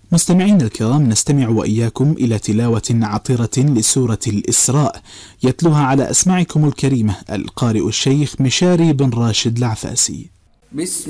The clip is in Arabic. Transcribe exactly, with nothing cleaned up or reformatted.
مستمعين الكرام، نستمع وإياكم إلى تلاوة عطرة لسورة الإسراء، يتلوها على أسماعكم الكريمة القارئ الشيخ مشاري بن راشد العفاسي. بسم